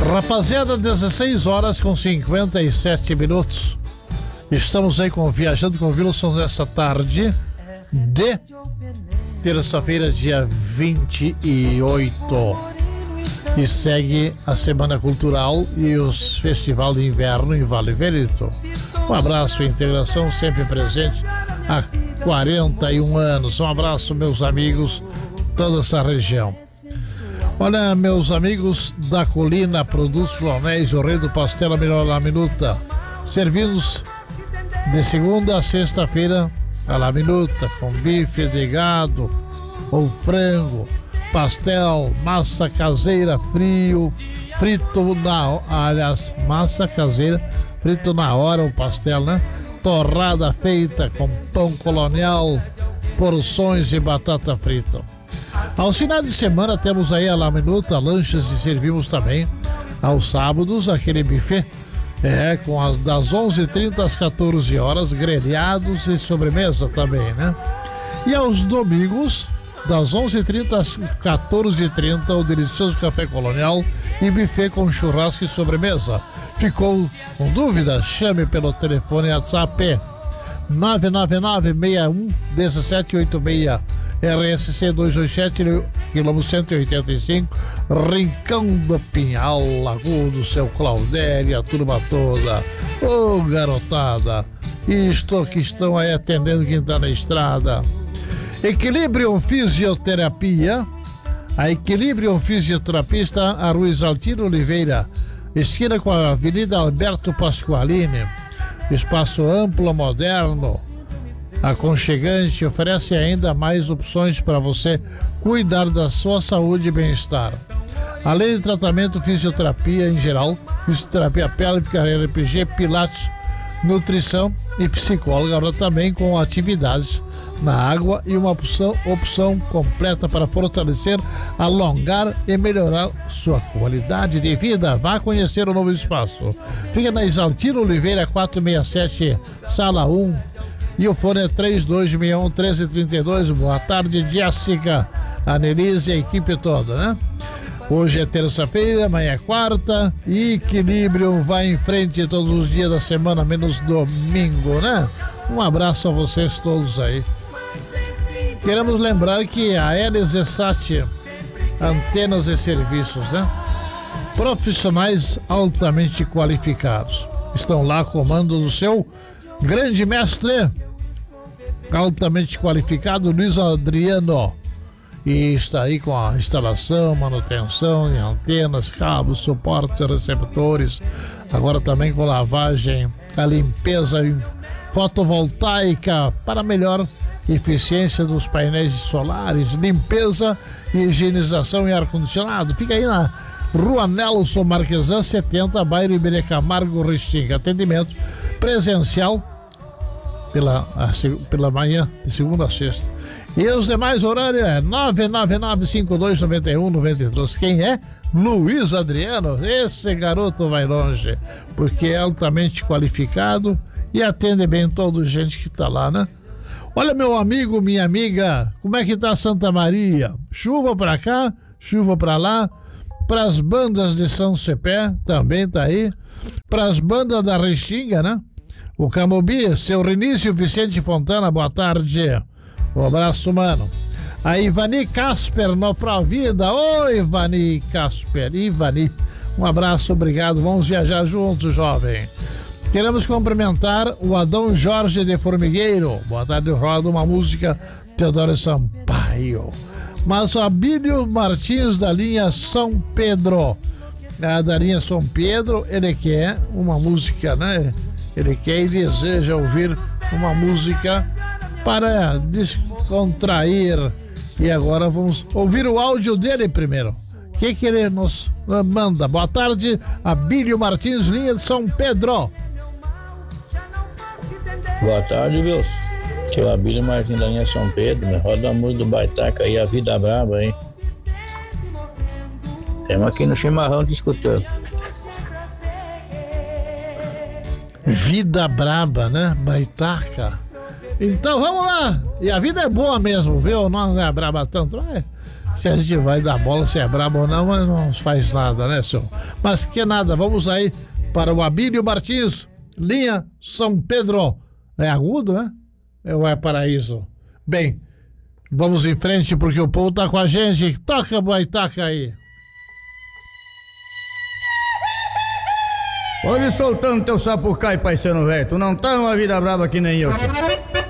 Rapaziada, 16 horas com 57 minutos. Estamos aí Viajando com o Wilson nessa tarde de terça-feira, dia 28. E segue a Semana Cultural e os Festival de Inverno em Vale Verito. Um abraço, Integração, sempre presente há 41 anos. Um abraço, meus amigos, toda essa região. Olha, meus amigos da Colina, Produtos Flonéis, o rei do pastel, a melhor la minuta. Servidos de segunda a sexta-feira a la minuta, com bife de gado ou frango, pastel, massa caseira frito massa caseira, frito na hora, o pastel, né? Torrada feita com pão colonial, porções de batata frita. Aos finais de semana temos aí a la minuta, lanches, e servimos também aos sábados aquele buffet com das 11h30 às 14 horas, grelhados e sobremesa também, né? E aos domingos, das 11h30 às 14h30, o delicioso café colonial e buffet com churrasco e sobremesa. Ficou com dúvida? Chame pelo telefone WhatsApp 999-61-1786, RSC 227, quilômetro 185, Rincão do Pinhal, Lagoa do Seu Claudério, a turma toda. Ô, garotada, isto que estão aí atendendo quem está na estrada. Equilibrium Fisioterapia. A Equilibrium Fisioterapia está a Rua Isaltino Oliveira, esquina com a Avenida Alberto Pasqualini. Espaço amplo, moderno, aconchegante, oferece ainda mais opções para você cuidar da sua saúde e bem-estar. Além de tratamento, fisioterapia em geral, fisioterapia pélvica, RPG, pilates, nutrição e psicóloga, agora também com atividades na água e uma opção completa para fortalecer, alongar e melhorar sua qualidade de vida. Vá conhecer o novo espaço. Fica na Isaltino Oliveira 467, sala 1, e o fone é 3261-1332. Boa tarde, Jéssica, Anelise e a equipe toda, né? Hoje é terça-feira, amanhã é quarta, e Equilíbrio vai em frente todos os dias da semana, menos domingo, né? Um abraço a vocês todos aí. Queremos lembrar que a LZSat Antenas e Serviços, né? Profissionais altamente qualificados. Estão lá a comando do seu grande mestre, altamente qualificado, Luiz Adriano. E está aí com a instalação, manutenção de antenas, cabos, suportes, receptores. Agora também com lavagem, a limpeza fotovoltaica para melhor eficiência dos painéis solares, limpeza e higienização e ar-condicionado. Fica aí na Rua Nelson Marquesan 70, bairro Iberê Camargo, Restinga. Atendimento presencial pela manhã, de segunda a sexta. E os demais horários é 999-5291-93. Quem é? Luiz Adriano. Esse garoto vai longe, porque é altamente qualificado e atende bem toda a gente que está lá, né? Olha, meu amigo, minha amiga, como é que tá Santa Maria? Chuva pra cá, chuva pra lá. Para as bandas de São Cepé, também tá aí. Para as bandas da Restinga, né? O Camobi, seu Renício Vicente Fontana, boa tarde. Um abraço, mano. A Ivani Casper, no Provida. Oi, Ivani Casper. Ivani, um abraço, obrigado. Vamos viajar juntos, jovem. Queremos cumprimentar o Adão Jorge de Formigueiro. Boa tarde, roda uma música Teodoro Sampaio. Mas o Abílio Martins da linha São Pedro. Da linha São Pedro, ele quer uma música, né? Ele quer e deseja ouvir uma música para descontrair. E agora vamos ouvir o áudio dele primeiro. O que ele nos manda? Boa tarde, Abílio Martins, linha de São Pedro. Boa tarde, Wilson. Que é o Abílio Martins da linha São Pedro, né? Roda a música do Baitaca aí, A Vida Brava, hein? Estamos aqui no chimarrão discutindo. Vida braba, né? Baitaca. Então vamos lá. E a vida é boa mesmo, viu? Não é braba tanto. Se a gente vai dar bola, se é brabo ou não, mas não faz nada, né, senhor? Mas que nada, vamos aí para o Abílio Martins, linha São Pedro. É agudo, né? Ou é paraíso? Bem, vamos em frente porque o povo tá com a gente. Toca, Boitaca aí. Pode ir soltando teu sapucai, paisano velho. Tu não tá numa vida brava que nem eu, tio.